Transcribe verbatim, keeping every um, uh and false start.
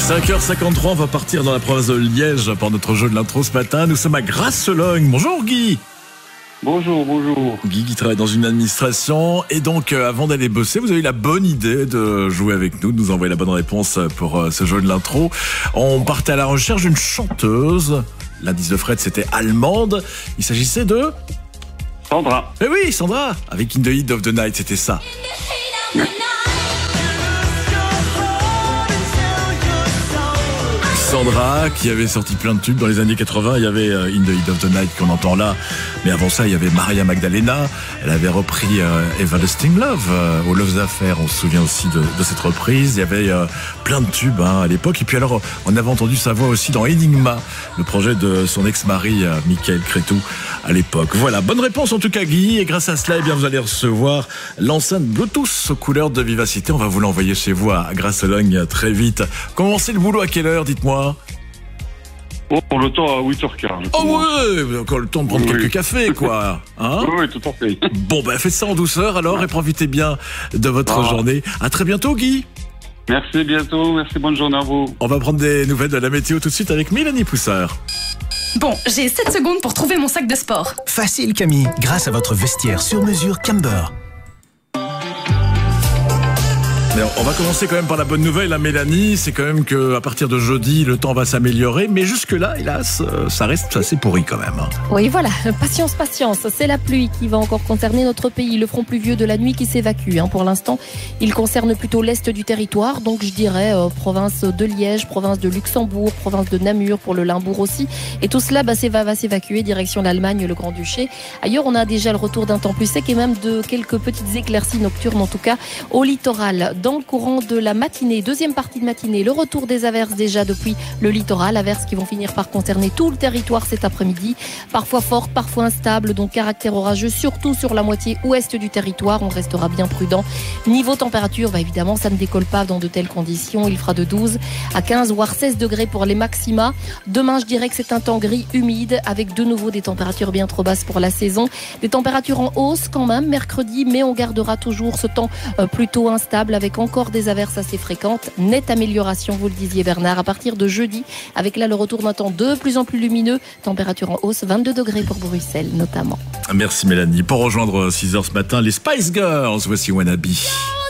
cinq heures cinquante-trois, on va partir dans la province de Liège pour notre jeu de l'intro ce matin. Nous sommes à Grasse-Logne. Bonjour Guy. Bonjour, bonjour. Guy qui travaille dans une administration. Et donc, euh, avant d'aller bosser, vous avez eu la bonne idée de jouer avec nous, de nous envoyer la bonne réponse pour euh, ce jeu de l'intro. On partait à la recherche d'une chanteuse. L'indice de Fred, c'était allemande. Il s'agissait de... Sandra. Eh oui, Sandra, avec In the Heat of the Night, c'était ça. Sandra, qui avait sorti plein de tubes dans les années quatre-vingts. Il y avait euh, In the Heat of the Night qu'on entend là. Mais avant ça, il y avait Maria Magdalena. Elle avait repris euh, Everlasting Love, euh, au Love's Affair. On se souvient aussi de, de cette reprise. Il y avait euh, plein de tubes hein, à l'époque. Et puis alors, on avait entendu sa voix aussi dans Enigma, le projet de son ex-mari, euh, Michael Cretu, à l'époque. Voilà, bonne réponse en tout cas, Guy. Et grâce à cela, eh bien, vous allez recevoir l'enceinte Bluetooth aux couleurs de Vivacité. On va vous l'envoyer chez vous à Grasse-Logne très vite. Commencez le boulot à quelle heure, dites-moi? Oh, pour le temps à huit heures quinze. Oh ouais, encore le temps de prendre Oui. quelques cafés, quoi. Hein? Oui, oui, tout à fait. Bon, ben faites ça en douceur alors et profitez bien de votre Ah. journée. À très bientôt, Guy. Merci, bientôt. Merci, bonne journée à vous. On va prendre des nouvelles de la météo tout de suite avec Mélanie Poussard. Bon, j'ai sept secondes pour trouver mon sac de sport. Facile Camille, grâce à votre vestiaire sur mesure Camber. Mais on va commencer quand même par la bonne nouvelle, hein, Mélanie. C'est quand même qu'à partir de jeudi, le temps va s'améliorer. Mais jusque-là, hélas, euh, ça reste assez pourri quand même. hein. Oui, voilà, patience, patience. C'est la pluie qui va encore concerner notre pays. Le front pluvieux de la nuit qui s'évacue. Hein. Pour l'instant, il concerne plutôt l'est du territoire. Donc, je dirais euh, province de Liège, province de Luxembourg, province de Namur, pour le Limbourg aussi. Et tout cela bah, va, va s'évacuer direction l'Allemagne, le Grand-Duché. Ailleurs, on a déjà le retour d'un temps plus sec et même de quelques petites éclaircies nocturnes, en tout cas, au littoral. Dans le courant de la matinée, deuxième partie de matinée, le retour des averses déjà depuis le littoral, averses qui vont finir par concerner tout le territoire cet après-midi, parfois fortes, parfois instables, donc caractère orageux, surtout sur la moitié ouest du territoire. On restera bien prudent. Niveau température, bah évidemment, ça ne décolle pas dans de telles conditions. Il fera de douze à quinze voire seize degrés pour les maxima. Demain, je dirais que c'est un temps gris, humide, avec de nouveau des températures bien trop basses pour la saison. Des températures en hausse quand même mercredi, mais on gardera toujours ce temps euh, plutôt instable avec encore des averses assez fréquentes. Nette amélioration, vous le disiez Bernard, à partir de jeudi, avec là le retour d'un temps de plus en plus lumineux. Température en hausse, vingt-deux degrés pour Bruxelles notamment. Merci Mélanie. Pour rejoindre six heures ce matin, les Spice Girls, voici Wannabe.